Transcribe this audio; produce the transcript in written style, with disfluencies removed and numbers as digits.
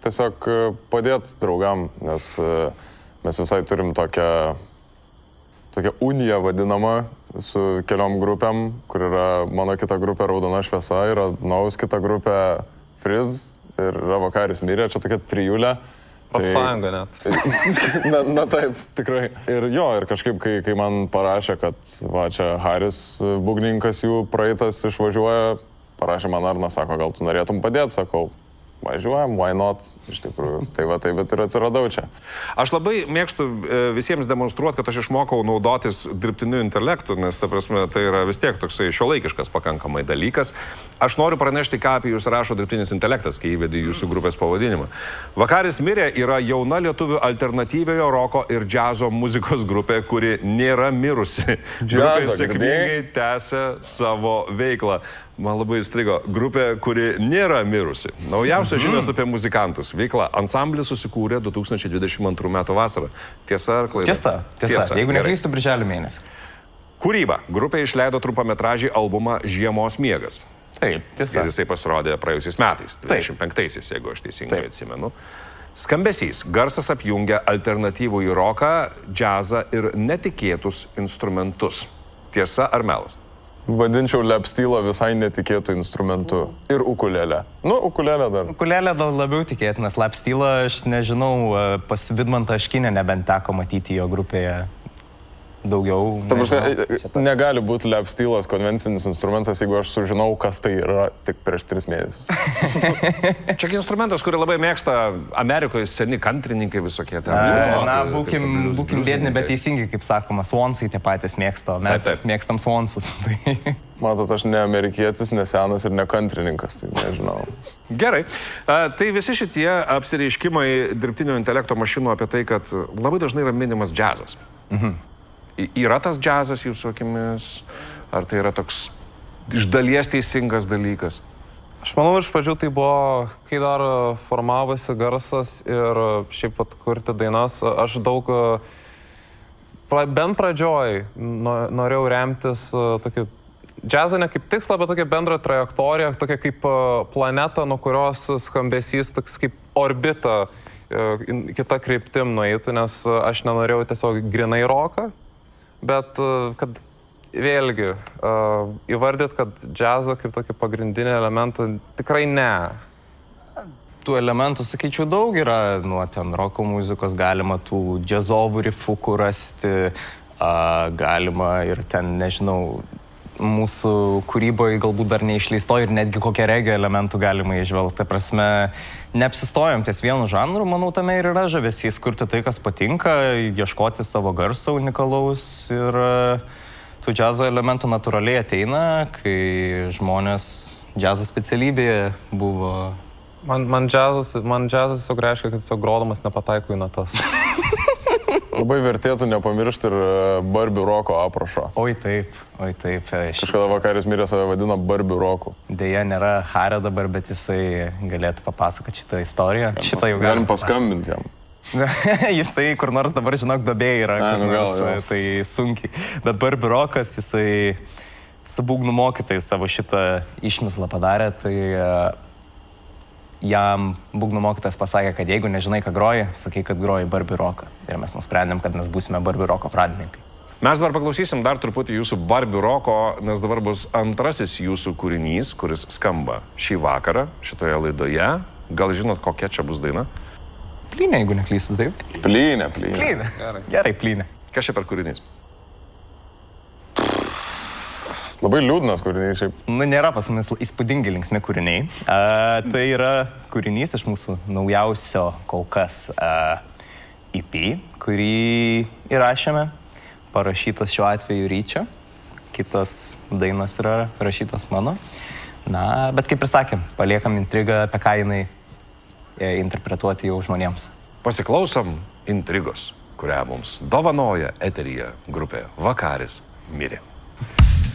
tiesiog padėti draugam, nes mes visai turim tokią uniją vadinamą su keliom grupėm, kur yra mano kita grupė Raudona šviesa, yra Naus kita grupė Friz ir yra Vakaris mirė, čia tokia trijulė. Profsąjunga net. na taip, tikrai. Ir kažkaip, kai man parašė, kad va, čia Haris, būgninkas jų praeitas išvažiuoja, parašė man Arna, sako, gal tu norėtum padėti, sakau, važiuojam, why not, iš tikrųjų. Tai va, taip, bet ir atsiradau čia. Aš labai mėgstu visiems demonstruoti, kad aš išmokau naudotis dirbtiniu intelektu, nes, ta prasme, tai yra vis tiek toksai šiuolaikiškas pakankamai dalykas. Aš noriu pranešti, ką apie jūs rašo dirbtinis intelektas, kai įvedė jūsų grupės pavadinimą. Vakaris mirė yra jauna lietuvių alternatyviojo roko ir džiazo muzikos grupė, kuri nėra mirusi. Grupė sėkmingai tęsia savo veiklą. Man labai įstrigo grupė, kuri nėra mirusi. Naujausios žinios apie muzikantus. Veikla ansamblis susikūrė 2022 metų vasarą. Tiesa ar klaida? Tiesa. Jeigu neklystu, birželio mėnesį. Kūryba. Grupė išleido trumpametražį albumą Žiemos miegas. Taip, tiesa. Ir jisai pasirodė praėjusiais metais, 25-aisiais, jeigu aš teisingai atsimenu. Skambesys. Garsas apjungia alternatyvų į roką, džiazą ir netikėtus instrumentus. Tiesa ar melas? Vadinčiau lepstylą visai netikėtų instrumentų. Ir ukulelę. Ukulelę dar. Ukulelę labiau tikėtinas. Lepstylą, aš nežinau, pas Vidmantą Aškinę nebent teko matyti jo grupėje daugiau. Ta prasme, negali būti lepstylas konvencinis instrumentas, jeigu aš sužinau, kas tai yra tik prieš 3 mėnesius. Čia instrumentas, kurį labai mėgsta Amerikoje seni kantrininkai visokie. Būkim bėdini, bet teisingai, kaip sakoma, Swonsai tie patys mėgsta, mes mėgstam Swansus. Matot, aš ne amerikietis, ne senas ir ne kantrininkas, tai nežinau. Gerai. Tai visi šitie apsireiškimai dirbtinio intelekto mašinų apie tai, kad labai dažnai yra minimas džiazas. Yra tas džiazas jūsų akimis? Ar tai yra toks iš dalies teisingas dalykas? Aš manau, iš pradžių tai buvo, kai dar formavosi garsas ir šiaip pat kurti dainas, aš daug, bent pradžioj, norėjau remtis tokį džiazą ne kaip tikslą, bet tokia bendra trajektorija, tokia kaip planeta, nuo kurios skambesys toks kaip orbita kita kryptim nueitų, nes aš nenorėjau tiesiog grinai roką. Bet, kad vėlgi, įvardyt, kad džiazo kaip tokį pagrindinį elementą, tikrai ne. Tų elementų, sakyčiau, daug yra, nuo ten roko muzikos galima tų džiazovų rifukų rasti, galima ir ten, nežinau, mūsų kūryboje galbūt dar neišleisto ir netgi kokią regio elementų galima įžvelgti. Ta prasme, neapsistojom ties vienu žanru, manau, tame ir yra žavesys, kurti tai, kas patinka, ieškoti savo garso unikalaus ir tų džiazo elementų natūraliai ateina, kai žmonės džiazo specialybėje buvo. Man džiazas tiesiog reiškia, kad tiesiog grodamas nepataiko į natas. Labai vertėtų nepamiršti ir Barbių roko aprašo. Oi taip. Kažkada Vakaris mirė save vadino Barbių roku. Deja, nėra Hario dabar, bet jisai galėtų papasakoti šitą istoriją. Galim paskambinti jam. Jisai kur nors dabar, žinok, duobėje yra, tai sunkiai. Bet Barbių rokas, jisai su būgnų mokytojai savo šitą išmislą padarė, tai jam būgnų mokytojas pasakė, kad jeigu nežinai, ką groji, sakai, kad groji Barbių roką. Ir mes nusprendėm, kad mes būsime Barbių roko pradininkai. Mes dabar paklausysim dar truputį jūsų Barbių roko, nes dabar bus antrasis jūsų kūrinys, kuris skamba šį vakarą šitoje laidoje. Gal žinot, kokia čia bus daina? Plynė, jeigu neklystu, taip? Plynė. Gerai, plynė. Kas čia per kūrinys? Labai liūdnas kūriniai šiaip. Nėra pas mumis įspūdingi linksmi kūriniai. Tai yra kūrinys iš mūsų naujausio kol kas EP, kurį įrašėme, parašytas šiuo atveju Ryčio. Kitas dainos yra rašytas mano. Bet kaip ir sakėm, paliekam intrigą, apie ką jinai interpretuoti jau žmonėms. Pasiklausom intrigos, kurią mums dovanoja eteryje grupė Vakaris mirė.